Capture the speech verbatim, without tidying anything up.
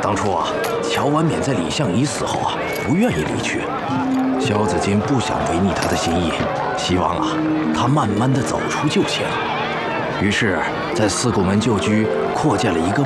当初啊，乔婉冕在李相夷死后啊，不愿意离去。萧子敬不想违逆他的心意，希望啊，他慢慢的走出旧情。于是，在四顾门旧居扩建了一个